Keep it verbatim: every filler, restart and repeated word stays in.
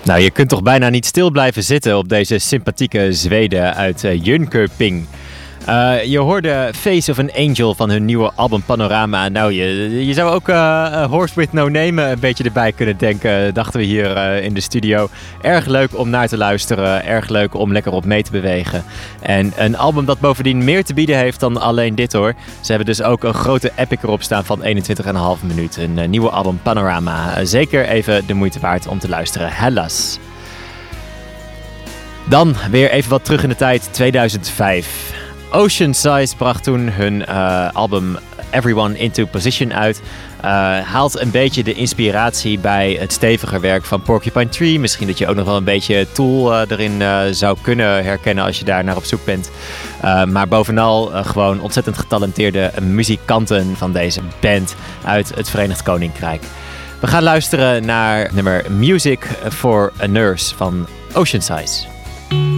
Nou, je kunt toch bijna niet stil blijven zitten op deze sympathieke Zweden uit uh, Jönköping. Uh, je hoorde Face of an Angel van hun nieuwe album Panorama. Nou, je, je zou ook uh, Horse with No Name een beetje erbij kunnen denken, dachten we hier uh, in de studio. Erg leuk om naar te luisteren, erg leuk om lekker op mee te bewegen. En een album dat bovendien meer te bieden heeft dan alleen dit hoor. Ze hebben dus ook een grote epic erop staan van eenentwintig komma vijf minuut. Een uh, nieuwe album Panorama. Uh, zeker even de moeite waard om te luisteren. Hellas. Dan weer even wat terug in de tijd, tweeduizend vijf. Ocean Size bracht toen hun uh, album Everyone Into Position uit. Uh, haalt een beetje de inspiratie bij het steviger werk van Porcupine Tree. Misschien dat je ook nog wel een beetje Tool uh, erin uh, zou kunnen herkennen als je daar naar op zoek bent. Uh, maar bovenal uh, gewoon ontzettend getalenteerde muzikanten van deze band uit het Verenigd Koninkrijk. We gaan luisteren naar nummer Music for a Nurse van Ocean Size.